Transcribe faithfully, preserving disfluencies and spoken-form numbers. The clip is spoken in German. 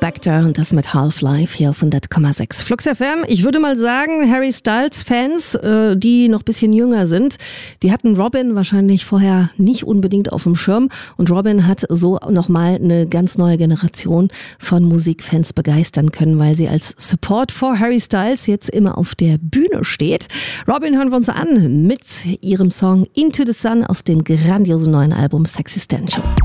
Spector und das mit Half-Life hier auf hundert Komma sechs Flux F M. Ich würde mal sagen, Harry Styles-Fans, äh, die noch ein bisschen jünger sind, die hatten Robin wahrscheinlich vorher nicht unbedingt auf dem Schirm. Und Robin hat so nochmal eine ganz neue Generation von Musikfans begeistern können, weil sie als Support for Harry Styles jetzt immer auf der Bühne steht. Robin hören wir uns an mit ihrem Song Into the Sun aus dem grandiosen neuen Album Sexistential.